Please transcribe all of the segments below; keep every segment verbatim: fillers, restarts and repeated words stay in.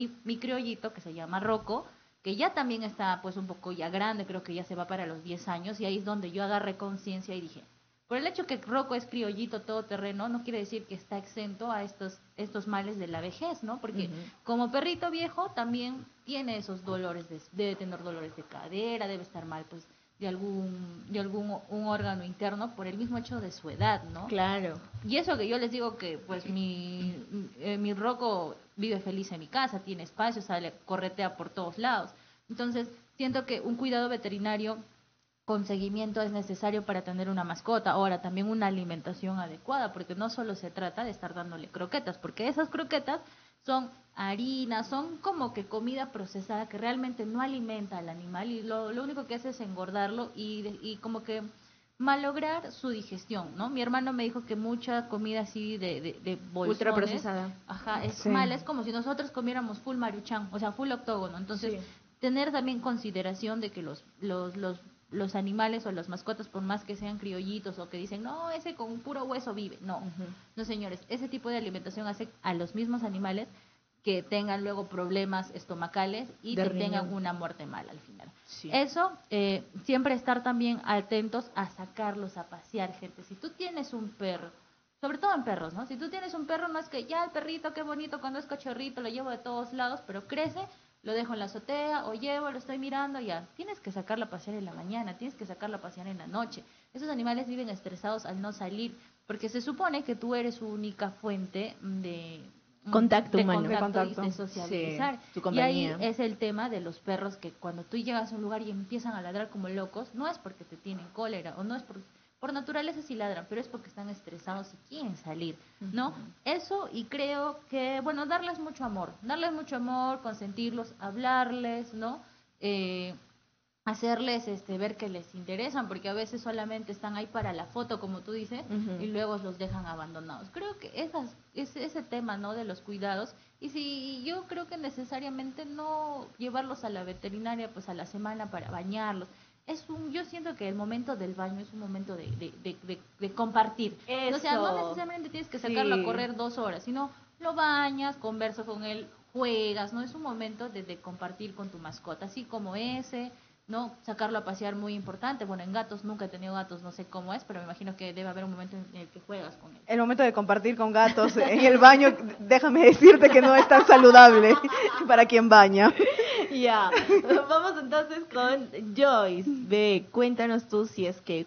mi criollito, que se llama Rocco, que ya también está pues un poco ya grande, creo que ya se va para los diez años, y ahí es donde yo agarré conciencia y dije, por el hecho que Rocco es criollito todoterreno, no quiere decir que está exento a estos, estos males de la vejez, ¿no? Porque Ujú. como perrito viejo también tiene esos dolores, de, debe tener dolores de cadera, debe estar mal pues de algún, de algún un órgano interno por el mismo hecho de su edad, ¿no? Claro. Y eso que yo les digo que pues mi, eh, mi Rocco vive feliz en mi casa, tiene espacio, sale, corretea por todos lados. Entonces, siento que un cuidado veterinario con seguimiento es necesario para tener una mascota. Ahora, también una alimentación adecuada, porque no solo se trata de estar dándole croquetas, porque esas croquetas son harina, son como que comida procesada que realmente no alimenta al animal y lo, lo único que hace es engordarlo y, y como que malograr su digestión, ¿no? Mi hermano me dijo que mucha comida así de, de, de Ultra bolsones, procesada. ajá, es Sí. mala, es como si nosotros comiéramos full maruchan, o sea, full octógono. Entonces, Sí. tener también consideración de que los, los, los, los animales o las mascotas, por más que sean criollitos o que dicen, no, ese con puro hueso vive. No, Ujú. no señores, ese tipo de alimentación hace a los mismos animales que tengan luego problemas estomacales y De que riñón. tengan una muerte mala al final. Sí. Eso, eh, siempre estar también atentos a sacarlos a pasear, gente. Si tú tienes un perro, sobre todo en perros, ¿no? Si tú tienes un perro, no es que ya el perrito, qué bonito, cuando es cachorrito, lo llevo de todos lados, pero crece, lo dejo en la azotea o llevo, lo estoy mirando, ya. Tienes que sacarlo a pasear en la mañana, tienes que sacarlo a pasear en la noche. Esos animales viven estresados al no salir, porque se supone que tú eres su única fuente de Contacto de humano. contacto, De contacto. y de socializar. Sí, tu Y compañía. ahí es el tema de los perros que cuando tú llegas a un lugar y empiezan a ladrar como locos, no es porque te tienen cólera o no es por, por naturaleza sí ladran, pero es porque están estresados y quieren salir, ¿no? Ujú. Eso, y creo que, bueno, darles mucho amor, darles mucho amor, consentirlos, hablarles, ¿no? Eh, hacerles este ver que les interesan, porque a veces solamente están ahí para la foto, como tú dices, Ujú. y luego los dejan abandonados. Creo que esas, ese, ese tema, ¿no? De los cuidados, y si yo creo que necesariamente no llevarlos a la veterinaria pues a la semana para bañarlos. Es un, yo siento que el momento del baño es un momento de, de, de, de, de compartir. O sea, no Eso. necesariamente tienes que sacarlo a Sí. correr dos horas, sino lo bañas, conversas con él, juegas, ¿no? Es un momento de, de compartir con tu mascota, así como ese, ¿no? Sacarlo a pasear, muy importante. Bueno, en gatos nunca he tenido gatos, no sé cómo es, pero me imagino que debe haber un momento en el que juegas con él. El momento de compartir con gatos en el baño, déjame decirte que no es tan saludable para quien baña. Ya, vamos entonces con Joyce. Ve, cuéntanos tú si es que,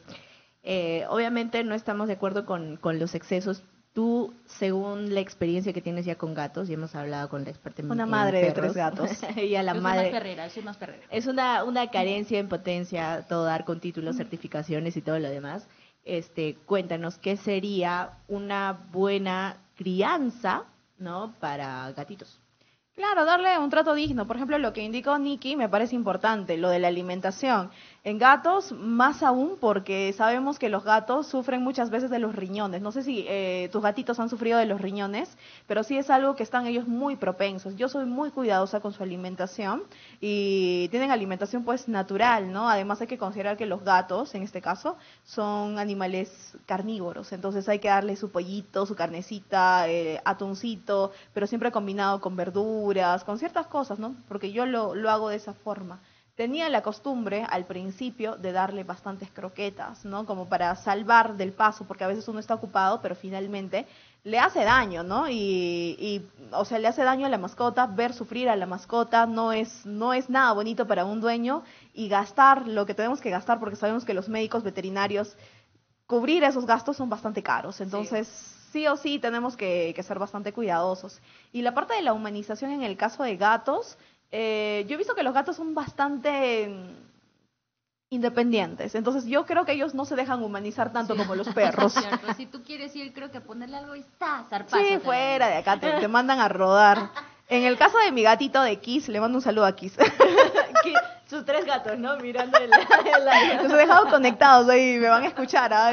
eh, obviamente no estamos de acuerdo con, con los excesos. Tú, según la experiencia que tienes ya con gatos, ya hemos hablado con la experta en, Una en madre de perros, tres gatos. y a la yo soy más madre. perrera, yo soy más perrera. Es una, una carencia en potencia, todo dar con títulos, certificaciones y todo lo demás. Este, cuéntanos, ¿qué sería una buena crianza, ¿no? Para gatitos? Claro, darle un trato digno. Por ejemplo, lo que indicó Nikki me parece importante, lo de la alimentación. En gatos, más aún porque sabemos que los gatos sufren muchas veces de los riñones. No sé si eh, tus gatitos han sufrido de los riñones, pero sí es algo que están ellos muy propensos. Yo soy muy cuidadosa con su alimentación y tienen alimentación pues natural, ¿no? Además hay que considerar que los gatos, en este caso, son animales carnívoros. Entonces hay que darle su pollito, su carnecita, eh, atuncito, pero siempre combinado con verduras, con ciertas cosas, ¿no? Porque yo lo, lo hago de esa forma. Tenía la costumbre al principio de darle bastantes croquetas, ¿no? Como para salvar del paso, porque a veces uno está ocupado, pero finalmente le hace daño, ¿no? Y, y o sea, le hace daño a la mascota, ver sufrir a la mascota no es, no es nada bonito para un dueño, y gastar lo que tenemos que gastar, porque sabemos que los médicos veterinarios, cubrir esos gastos son bastante caros, entonces sí, sí o sí tenemos que, que ser bastante cuidadosos. Y la parte de la humanización en el caso de gatos, eh, yo he visto que los gatos son bastante mm, independientes, entonces yo creo que ellos no se dejan humanizar tanto Sí. como los perros. Cierto, si tú quieres ir, creo que ponerle algo y está, zarpazo. Sí, te fuera da. de acá, te, te mandan a rodar. En el caso de mi gatito de Kiss, le mando un saludo a Kiss. Que sus tres gatos, ¿no? Mirando el, el- Los he dejado conectados ahí, me van a escuchar. ¿Ah?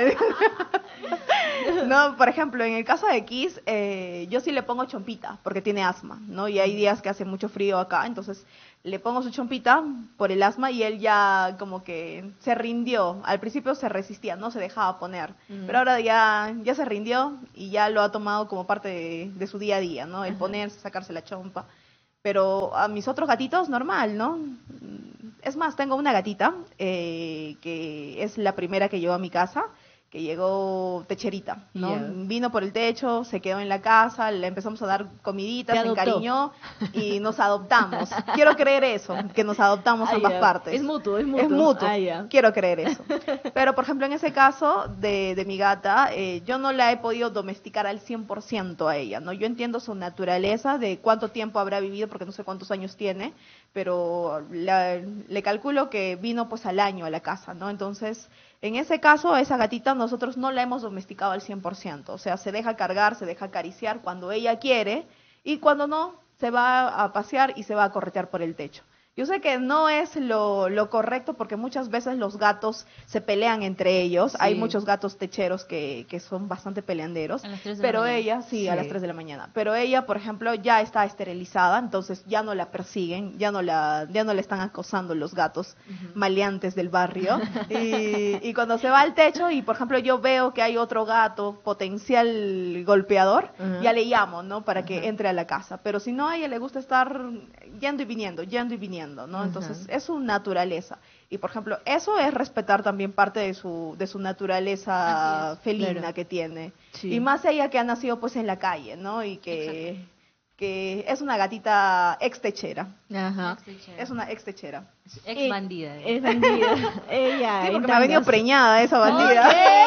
No, por ejemplo, en el caso de Kiss, eh, yo sí le pongo chompita, porque tiene asma, ¿no? Y hay días que hace mucho frío acá, entonces le pongo su chompita por el asma y él ya como que se rindió. Al principio se resistía, no se dejaba poner, Ujú. pero ahora ya, ya se rindió y ya lo ha tomado como parte de, de su día a día, ¿no? El Ajá. ponerse, sacarse la chompa. Pero a mis otros gatitos, normal, ¿no? Es más, tengo una gatita eh, que es la primera que llegó a mi casa, que llegó techerita, ¿no? Yeah. Vino por el techo, se quedó en la casa, le empezamos a dar comiditas, Te se adoptó. encariñó y nos adoptamos. Quiero creer eso, que nos adoptamos Ah, ambas ya. partes. Es mutuo, es mutuo. Es mutuo. Ah, ya. Quiero creer eso. Pero, por ejemplo, en ese caso de, de mi gata, eh, yo no la he podido domesticar al cien por ciento a ella, ¿no? Yo entiendo su naturaleza, de cuánto tiempo habrá vivido, porque no sé cuántos años tiene, pero la- le calculo que vino pues al año a la casa, ¿no? Entonces, en ese caso, a esa gatita nosotros no la hemos domesticado al cien por ciento. O sea, se deja cargar, se deja acariciar cuando ella quiere y cuando no, se va a pasear y se va a corretear por el techo. Yo sé que no es lo, lo correcto porque muchas veces los gatos se pelean entre ellos. Sí. Hay muchos gatos techeros que, que son bastante peleanderos. A las tres de la Pero mañana. ella, sí, a Sí. las tres de la mañana. Pero ella, por ejemplo, ya está esterilizada, entonces ya no la persiguen, ya no la, ya no le están acosando los gatos maleantes del barrio. Y, y cuando se va al techo y, por ejemplo, yo veo que hay otro gato potencial golpeador, Ajá. ya le llamo, ¿no? Para que Ajá. entre a la casa. Pero si no, a ella le gusta estar yendo y viniendo, yendo y viniendo, ¿no? Ajá. Entonces, es su naturaleza. Y, por ejemplo, eso es respetar también parte de su, de su naturaleza Así es, felina claro. que tiene. Sí. Y más ella que ha nacido pues en la calle, ¿no? Y que, que es una gatita ex techera. Ajá. Es una ex techera. Ex bandida. Eh, Es bandida. Ella. Sí, en porque me ha venido tandas. preñada esa bandida.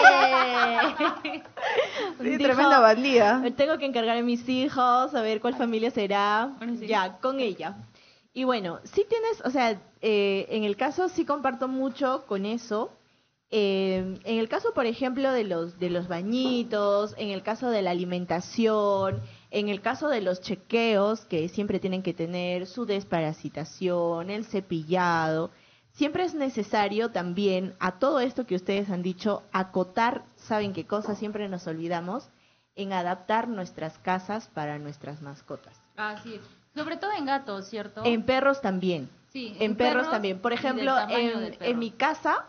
Oye. Sí, Dijo, tremenda bandida. Tengo que encargar a mis hijos, a ver cuál familia será. Bueno, sí. Ya, con ella. Y bueno, sí tienes, o sea, eh, en el caso sí comparto mucho con eso. Eh, en el caso, por ejemplo, de los de los bañitos, en el caso de la alimentación, en el caso de los chequeos que siempre tienen que tener, su desparasitación, el cepillado, siempre es necesario también a todo esto que ustedes han dicho acotar, ¿saben qué cosa? Siempre nos olvidamos en adaptar nuestras casas para nuestras mascotas. Así es. Sobre todo en gatos, ¿cierto? En perros también. Sí, En perros también. Por y del ejemplo, tamaño en, del perro. en mi casa,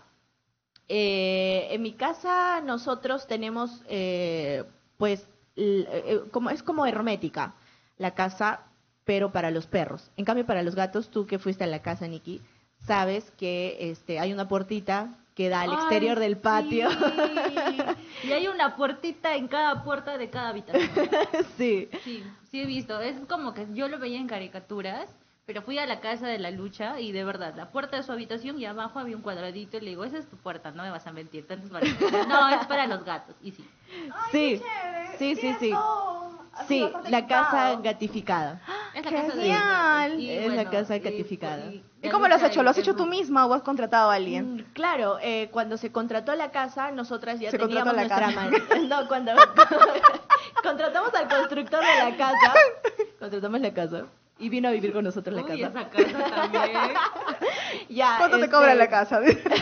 eh, en mi casa nosotros tenemos, eh, pues, l- eh, como es como hermética la casa, pero para los perros. En cambio, para los gatos, tú que fuiste a la casa, Nikki, sabes que este hay una puertita que da al Ay, exterior del patio. sí. Y hay una puertita en cada puerta de cada habitación. Sí. Sí, sí he visto. Es como que yo lo veía en caricaturas, pero fui a la casa de la lucha y de verdad, la puerta de su habitación y abajo había un cuadradito y le digo, esa es tu puerta, no me vas a mentir. tantas barbaridades". No, es para los gatos. Y sí. Sí, sí, sí, sí. Sí, la casa gatificada. Es la ¡Qué casa de genial! los gatos. Y Es la casa gatificada. ¿Y la cómo lo has lucha hecho? ¿Lo has es hecho tú muy- misma o has contratado a alguien? Mm, Claro, eh, cuando se contrató la casa, nosotras ya Se teníamos contrató la nuestra casa. man- No, cuando contratamos al constructor de la casa, contratamos la casa y vino a vivir con nosotros la Uy, casa. esa casa también. Ya, ¿Cuánto te este, cobra la casa?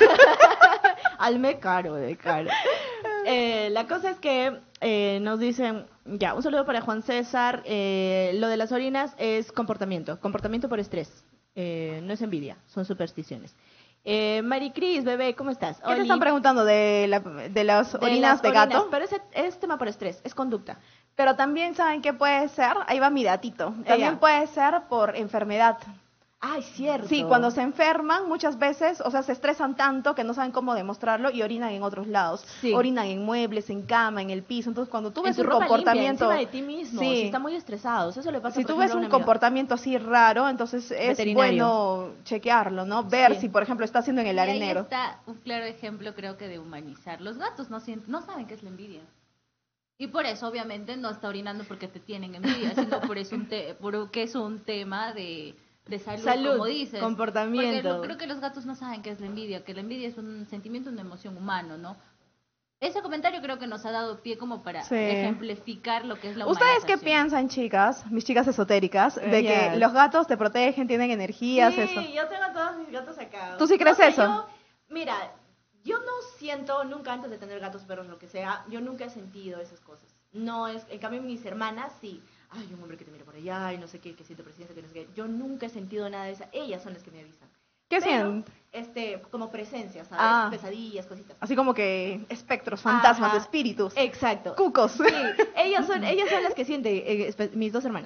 Al mes caro, de caro. Eh, la cosa es que eh, nos dicen, ya, un saludo para Juan César. eh, lo de las orinas es comportamiento, comportamiento por estrés. Eh, no es envidia, son supersticiones. Eh, Maricris, bebé, ¿cómo estás? ¿Qué te Oli. están preguntando de, la, de las De orinas las de orinas, gato? Pero ese es tema por estrés, es conducta. Pero también saben qué puede ser, ahí va mi datito, también Ya. puede ser por enfermedad. Ay, cierto. Sí, cuando se enferman muchas veces, o sea, se estresan tanto que no saben cómo demostrarlo y orinan en otros lados. Sí. Orinan en muebles, en cama, en el piso. Entonces, cuando tú En ves tu un ropa comportamiento... limpia, encima de ti mismo, Sí. si están muy estresados, eso le pasa Si por tú ejemplo, ves a un una amiga. comportamiento así raro, entonces es Veterinario. bueno chequearlo, ¿no? Ver Sí. si, por ejemplo, está haciendo en el Y ahí arenero. está un claro ejemplo, creo que de humanizar. Los gatos no, sien- no saben qué es la envidia. Y por eso, obviamente, no está orinando porque te tienen envidia, sino por eso un te- porque es un tema de, de salud, Salud, como dices. comportamiento. Porque lo- creo que los gatos no saben qué es la envidia, que la envidia es un sentimiento, una emoción humano, ¿no? Ese comentario creo que nos ha dado pie como para Sí. ejemplificar lo que es la ¿Ustedes qué humanización. piensan, chicas, mis chicas esotéricas, de Yes. que los gatos te protegen, tienen energías, Sí, eso? yo tengo a todos mis gatos acá. ¿Tú sí crees No sé, eso? yo- mira, yo no siento, nunca antes de tener gatos, perros, lo que sea, yo nunca he sentido esas cosas. No es, en cambio mis hermanas sí. Ay, un hombre que te mira por allá y no sé qué, que siento presencia, que no sé qué. Yo nunca he sentido nada de eso. Ellas son las que me avisan. ¿Qué Pero, sienten? Este, como presencia, ¿sabes? Ah. Pesadillas, cositas. Así como que espectros, fantasmas, Ajá. espíritus, Exacto. cucos. Sí, ellas son, ellas son las que sienten, eh, espe- mis dos hermanas.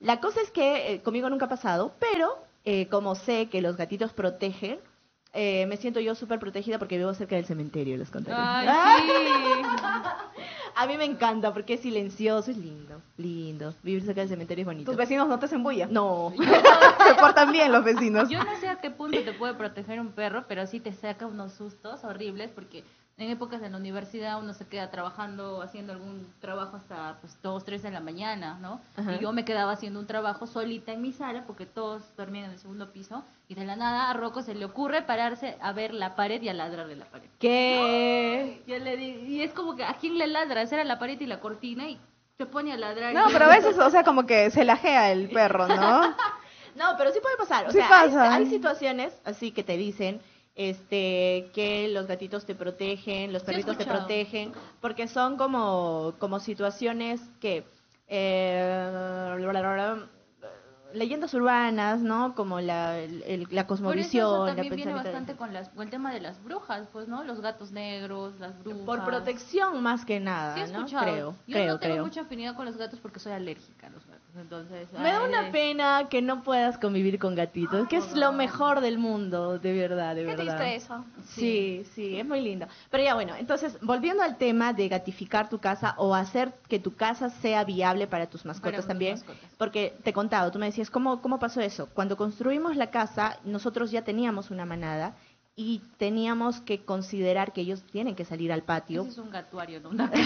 La cosa es que eh, conmigo nunca ha pasado, pero eh, como sé que los gatitos protegen, eh, me siento yo súper protegida porque vivo cerca del cementerio, les contaré. Ay, sí. A mí me encanta porque es silencioso, es lindo, lindo. Vivir cerca del cementerio es bonito. ¿Tus vecinos no te hacen bulla? No. Se portan bien los vecinos. Yo no sé a qué punto te puede proteger un perro, pero sí te saca unos sustos horribles porque en épocas de la universidad uno se queda trabajando, haciendo algún trabajo hasta pues dos, tres de la mañana, ¿no? Ajá. Y yo me quedaba haciendo un trabajo solita en mi sala porque todos dormían en el segundo piso y de la nada a Rocco se le ocurre pararse a ver la pared y a ladrar de la pared. ¿Qué? Yo le di, y es como que ¿a quién le ladras? Era la pared y la cortina y se pone a ladrar. No, y- pero a veces, o sea, como que se lajea el perro, ¿no? No, pero sí puede pasar. O Sí sea, pasa. Hay, hay situaciones así que te dicen este que los gatitos te protegen, los Sí he perritos te escuchado. protegen, porque son como, como situaciones que... Eh, leyendas urbanas, ¿no? Como la, el- el- la Por eso cosmovisión, eso la también viene pensamiento de- bastante con, las, con el tema de las brujas, pues, ¿no? Los gatos negros, las brujas. Por protección más que nada, Sí he ¿no? escuchado. Creo, Yo creo, no tengo creo. mucha afinidad con los gatos porque soy alérgica a los gatos, entonces... Me da ay, una de- pena que no puedas convivir con gatitos, que es lo mejor del mundo, de verdad, de Qué verdad. triste eso. Sí, sí, es muy lindo. Pero ya bueno, entonces, volviendo al tema de gatificar tu casa o hacer que tu casa sea viable para tus mascotas Para tus también, mascotas. porque te contaba, tú me decías, ¿cómo, ¿cómo pasó eso? Cuando construimos la casa, nosotros ya teníamos una manada y teníamos que considerar que ellos tienen que salir al patio. Ese es un gatuario, ¿no? Una-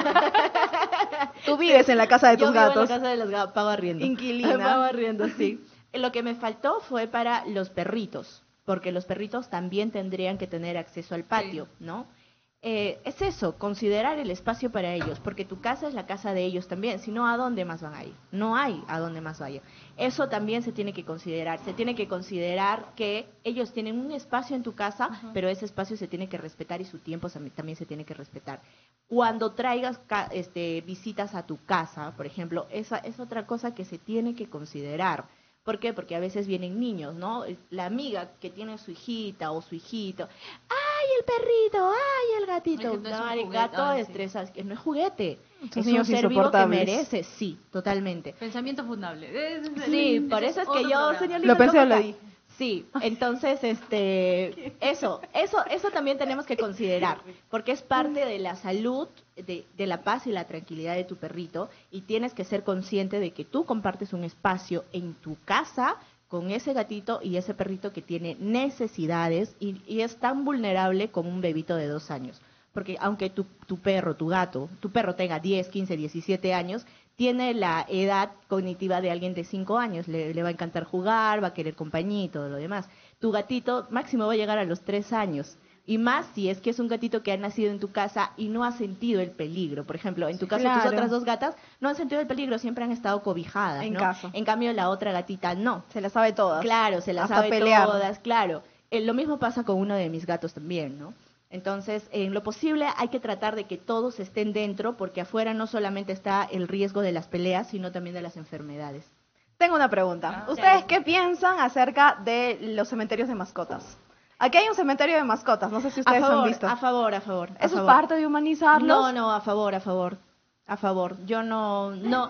Tú vives en la casa de Yo tus vivo gatos. en la casa de los gatos, pago arriendo. Inquilina. Pago arriendo, sí. Lo que me faltó fue para los perritos, porque los perritos también tendrían que tener acceso al patio, ¿no? Eh, es eso, considerar el espacio para ellos, porque tu casa es la casa de ellos también, si no, ¿a dónde más van a ir? No hay a dónde más vayan. Eso también se tiene que considerar, se tiene que considerar que ellos tienen un espacio en tu casa, Ajá. pero ese espacio se tiene que respetar y su tiempo se- también se tiene que respetar. Cuando traigas ca- este, visitas a tu casa, por ejemplo, esa es otra cosa que se tiene que considerar. ¿Por qué? Porque a veces vienen niños, ¿no? La amiga que tiene su hijita o su hijito, ¡ay, el perrito! ¡Ay, el gatito! Es que no es No, un el juguete, gato ay, sí. estresa, es que no es juguete. Esos Es un niños ser vivo que insoportables. merece, sí, totalmente. Pensamiento fundable. Ese es el- Sí, ese por eso es que otro yo, programa. señor Lo pensé o lo loca. di. Sí, entonces, este, eso, eso, eso también tenemos que considerar, porque es parte de la salud, de, de la paz y la tranquilidad de tu perrito, y tienes que ser consciente de que tú compartes un espacio en tu casa con ese gatito y ese perrito que tiene necesidades y, y es tan vulnerable como un bebito de dos años. Porque aunque tu, tu perro, tu gato, tu perro tenga diez, quince, diecisiete años, tiene la edad cognitiva de alguien de cinco años. Le, le va a encantar jugar, va a querer compañía y todo lo demás. Tu gatito máximo va a llegar a los tres años. Y más si es que es un gatito que ha nacido en tu casa y no ha sentido el peligro. Por ejemplo, en tu caso, Claro. tus otras dos gatas no han sentido el peligro, siempre han estado cobijadas, En ¿no? casa. En cambio, la otra gatita no. Se la sabe todas. Claro, se las Hasta sabe pelear. todas, claro. Eh, lo mismo pasa con uno de mis gatos también, ¿no? Entonces, en lo posible hay que tratar de que todos estén dentro, porque afuera no solamente está el riesgo de las peleas, sino también de las enfermedades. Tengo una pregunta. Ah, ¿Ustedes ya. qué piensan acerca de los cementerios de mascotas? Aquí hay un cementerio de mascotas, no sé si ustedes a favor, han visto. a favor, a favor. a ¿Eso es favor. parte de humanizarlos? No, no, a favor, a favor. A favor. Yo no, no.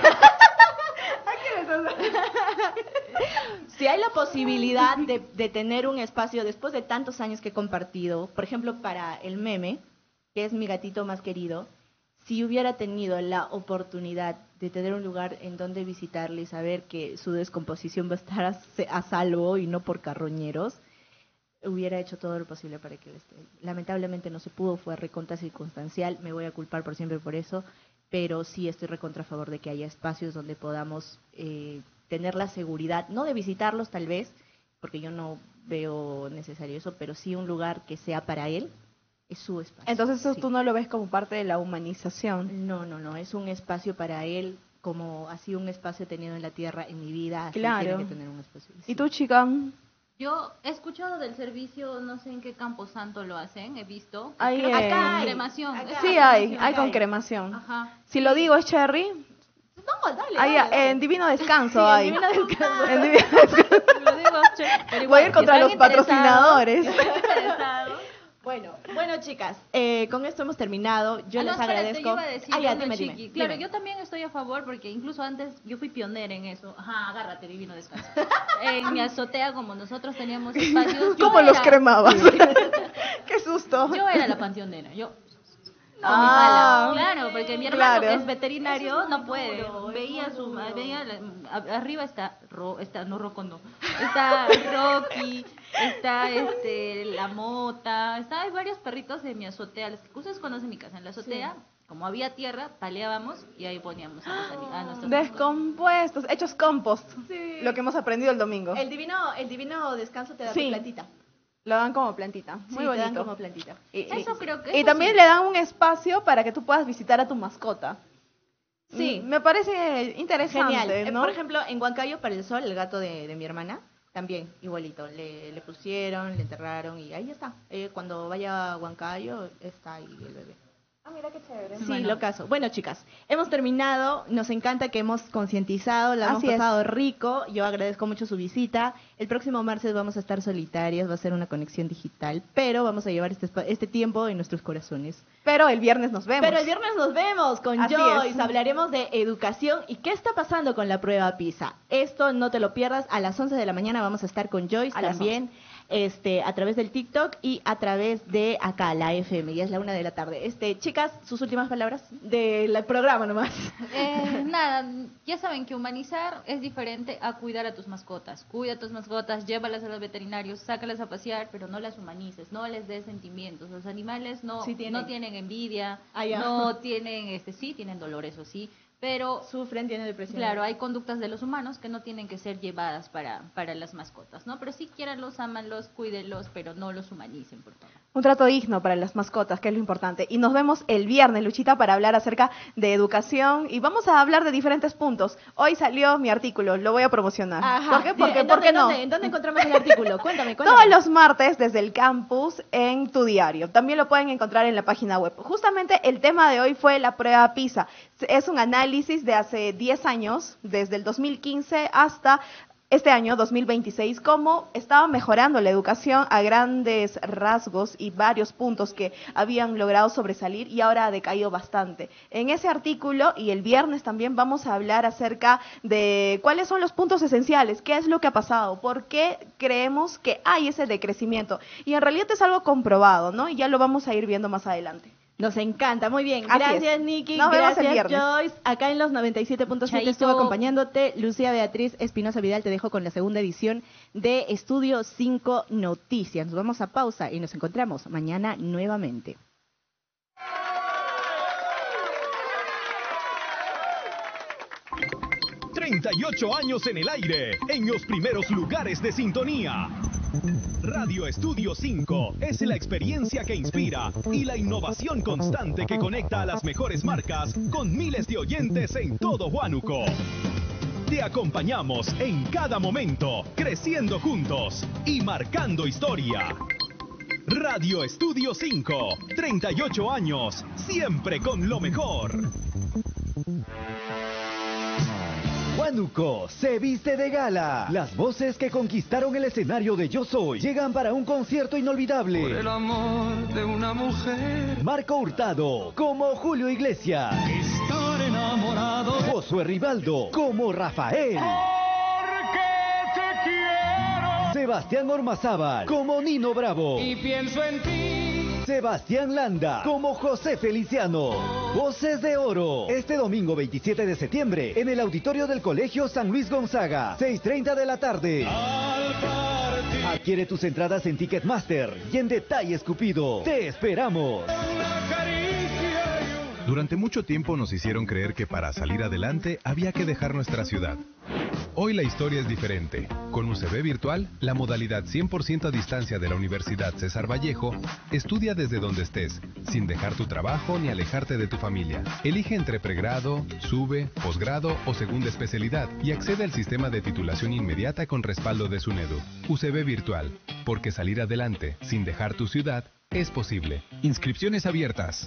Si hay la posibilidad de, de tener un espacio después de tantos años que he compartido, por ejemplo, para el meme, que es mi gatito más querido, si hubiera tenido la oportunidad de tener un lugar en donde visitarle y saber que su descomposición va a estar a, se- a salvo y no por carroñeros, hubiera hecho todo lo posible para que él esté ahí. Lamentablemente no se pudo, fue recontra circunstancial, me voy a culpar por siempre por eso, pero sí estoy recontra a favor de que haya espacios donde podamos eh, tener la seguridad, no de visitarlos tal vez, porque yo no veo necesario eso, pero sí un lugar que sea para él, es su espacio. Entonces eso Sí. tú no lo ves como parte de la humanización. No, no, no, es un espacio para él, como ha sido un espacio tenido en la tierra en mi vida, así Claro. tiene que tener un espacio. ¿Y Sí. tú, chica? Yo he escuchado del servicio, no sé en qué campo santo lo hacen, he visto. Ahí Creo que en- con Acá hay, cremación. acá es Sí con hay, cremación. hay con hay. cremación. Ajá. Si lo digo es Cherry, No, dale, ahí dale, dale. en Divino Descanso Sí, en hay. Divino Descanso. En Divino Descanso. Lo digo, che, pero Voy a igual, ir si contra están los patrocinadores. interesados- si están interesados, Bueno, bueno chicas, eh, con esto hemos terminado. Yo Ah, no, les espérate, agradezco. yo iba a decir, Ah, ya, uno dime, chiqui. dime, Claro, dime. yo también estoy a favor porque incluso antes yo fui pionera en eso. Ajá, agárrate, divino descanso. En mi azotea, como nosotros teníamos espacios. yo ¿Cómo los era- cremabas? ¡Qué susto! Yo era la panteonera. Yo. No, mi Ah, pala. Claro, porque mi hermano claro. que es veterinario no puede. Veía su, veía la- a- arriba está, Ro, está no Rocco no, está Rocky, está este la Mota, está hay varios perritos de mi azotea. Los que ustedes conocen mi casa en la azotea. Como había tierra, paleábamos y ahí poníamos a, los, ani- a nuestros mascotas. Descompuestos, hechos compost. Sí. Lo que hemos aprendido el domingo. El divino, el divino descanso te da Sí. tu plantita. Lo dan como plantita. Sí, Muy te dan bonito. como plantita. Y, y- Eso creo que y eso también sí. le dan un espacio para que tú puedas visitar a tu mascota. Sí. Mm, Me parece interesante, Genial. Eh, ¿no? Por ejemplo, en Huancayo para el sol, el gato de, de mi hermana, también igualito. Le, le pusieron, le enterraron y ahí está. Eh, cuando vaya a Huancayo, está ahí el bebé. Ah, mira qué chévere. Sí, Bueno. lo caso. Bueno, chicas, hemos terminado. Nos encanta que hemos concientizado, la hemos Así es. pasado rico. Yo agradezco mucho su visita. El próximo martes vamos a estar solitarias, va a ser una conexión digital, pero vamos a llevar este, espa- este tiempo en nuestros corazones. Pero el viernes nos vemos. Pero el viernes nos vemos con Así Joyce. es. Hablaremos de educación y qué está pasando con la prueba PISA. Esto no te lo pierdas. A las once de la mañana vamos a estar con Joyce A las también. Este, a través del TikTok y a través de acá, la F M, ya es la una de la tarde. Este, chicas, sus últimas palabras del programa nomás. Eh, nada, ya saben que humanizar es diferente a cuidar a tus mascotas. Cuida a tus mascotas, llévalas a los veterinarios, sácalas a pasear, pero no las humanices, no les des sentimientos. Los animales no, Sí tienen. no tienen envidia, Ah, ya. no tienen, este, sí tienen dolor, eso sí, pero Sufren, tienen depresión. claro, hay conductas de los humanos que no tienen que ser llevadas para, para las mascotas, ¿no? Pero sí quiéranlos, ámanlos, cuídenlos, pero no los humanicen, por favor. Un trato digno para las mascotas, que es lo importante. Y nos vemos el viernes, Luchita, para hablar acerca de educación. Y vamos a hablar de diferentes puntos. Hoy salió mi artículo, lo voy a promocionar. Ajá. ¿Por qué? Sí, Porque, ¿en ¿por dónde, qué no? dónde- ¿En dónde encontramos el artículo? Cuéntame, cuéntame. Todos los martes desde el campus en tu diario. También lo pueden encontrar en la página web. Justamente el tema de hoy fue la prueba PISA. Es un análisis de hace diez años, desde el dos mil quince hasta este año, dos mil veintiséis, cómo estaba mejorando la educación a grandes rasgos y varios puntos que habían logrado sobresalir y ahora ha decaído bastante. En ese artículo y el viernes también vamos a hablar acerca de cuáles son los puntos esenciales, qué es lo que ha pasado, por qué creemos que hay ese decrecimiento. Y en realidad es algo comprobado, ¿no? Y ya lo vamos a ir viendo más adelante. Nos encanta, muy bien. Así Gracias, es. Nikki. Nos vemos Gracias, el viernes. Joyce. Acá en los noventa y siete punto siete Chaito. estuvo acompañándote Lucía Beatriz Espinosa Vidal. Te dejo con la segunda edición de Estudio cinco Noticias. Nos vamos a pausa y nos encontramos mañana nuevamente. treinta y ocho años en el aire, en los primeros lugares de sintonía. Radio Estudio cinco es la experiencia que inspira y la innovación constante que conecta a las mejores marcas con miles de oyentes en todo Huánuco. Te acompañamos en cada momento, creciendo juntos y marcando historia. Radio Estudio cinco, treinta y ocho años, siempre con lo mejor. Huánuco se viste de gala. Las voces que conquistaron el escenario de Yo Soy llegan para un concierto inolvidable. Por el amor de una mujer. Marco Hurtado como Julio Iglesias. Estar enamorado. Josué Rivaldo como Rafael. Porque te quiero. Sebastián Ormazábal como Nino Bravo. Y pienso en ti. Sebastián Landa como José Feliciano. Voces de Oro. Este domingo veintisiete de septiembre en el auditorio del Colegio San Luis Gonzaga. seis treinta de la tarde. Al partir. Adquiere tus entradas en Ticketmaster y en Detalle Escupido. ¡Te esperamos! Una caricia y un... Durante mucho tiempo nos hicieron creer que para salir adelante había que dejar nuestra ciudad. Hoy la historia es diferente. Con U C B Virtual, la modalidad cien por ciento a distancia de la Universidad César Vallejo, estudia desde donde estés, sin dejar tu trabajo ni alejarte de tu familia. Elige entre pregrado, sube, posgrado o segunda especialidad y accede al sistema de titulación inmediata con respaldo de SUNEDU. U C B Virtual, porque salir adelante sin dejar tu ciudad es posible. Inscripciones abiertas.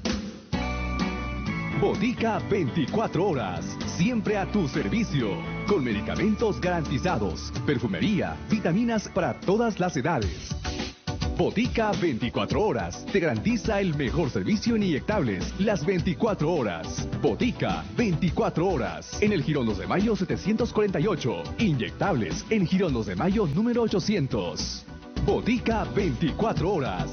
Botica veinticuatro horas, siempre a tu servicio, con medicamentos garantizados, perfumería, vitaminas para todas las edades. Botica veinticuatro horas. Te garantiza el mejor servicio en inyectables las veinticuatro horas. Botica veinticuatro horas. En el Girón Los de Mayo setecientos cuarenta y ocho. Inyectables en Girón Los de Mayo número ochocientos. Botica veinticuatro horas.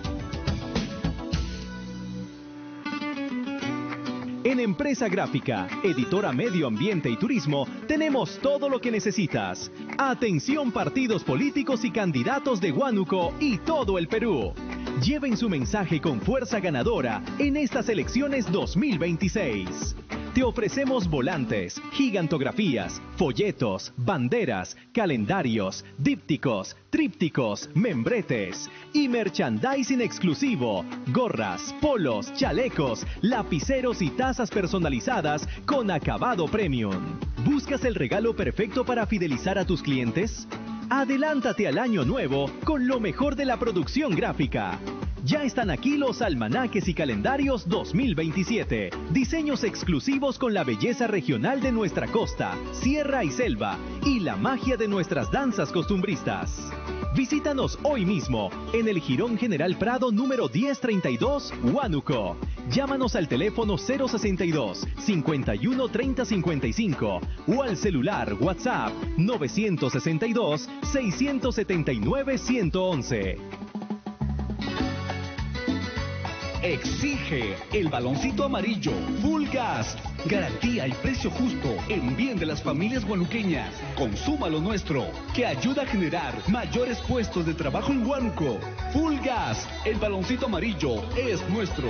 En Empresa Gráfica, editora Medio Ambiente y Turismo, tenemos todo lo que necesitas. Atención partidos políticos y candidatos de Huánuco y todo el Perú. Lleven su mensaje con fuerza ganadora en estas elecciones dos mil veintiséis. Te ofrecemos volantes, gigantografías, folletos, banderas, calendarios, dípticos, trípticos, membretes y merchandising exclusivo, gorras, polos, chalecos, lapiceros y tazas personalizadas con acabado premium. ¿Buscas el regalo perfecto para fidelizar a tus clientes? Adelántate al año nuevo con lo mejor de la producción gráfica. Ya están aquí los almanaques y calendarios dos mil veintisiete. Diseños exclusivos con la belleza regional de nuestra costa, sierra y selva y la magia de nuestras danzas costumbristas. Visítanos hoy mismo en el Jirón General Prado número diez treinta y dos, Huánuco. Llámanos al teléfono cero sesenta y dos, cincuenta y uno, treinta cincuenta y cinco o al celular WhatsApp novecientos sesenta y dos, seiscientos setenta y nueve, ciento once. Exige el baloncito amarillo Full Gas. Garantía y precio justo en bien de las familias huanuqueñas. Consuma lo nuestro, que ayuda a generar mayores puestos de trabajo en Huánuco. Full Gas, el baloncito amarillo es nuestro.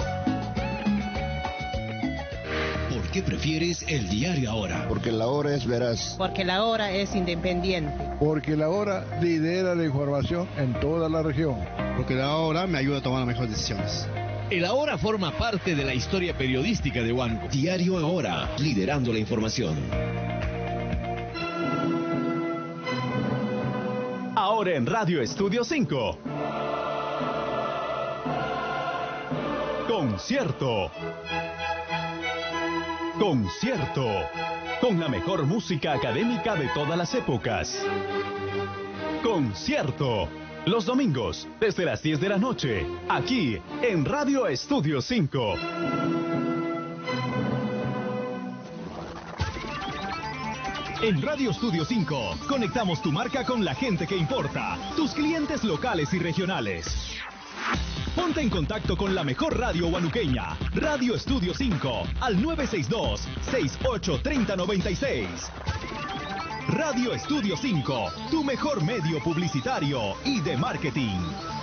¿Por qué prefieres el diario Ahora? Porque la hora es veraz. Porque la hora es independiente. Porque la hora lidera la información en toda la región. Porque la hora me ayuda a tomar las mejores decisiones. El Ahora forma parte de la historia periodística de Huánuco. Diario Ahora, liderando la información. Ahora en Radio Estudio cinco. Concierto. Concierto. Con la mejor música académica de todas las épocas. Concierto. Los domingos, desde las diez de la noche, aquí en Radio Estudio cinco. En Radio Estudio cinco, conectamos tu marca con la gente que importa, tus clientes locales y regionales. Ponte en contacto con la mejor radio huanuqueña, Radio Estudio cinco, al nueve seis dos, seis ocho tres cero nueve seis. Radio Estudio cinco, tu mejor medio publicitario y de marketing.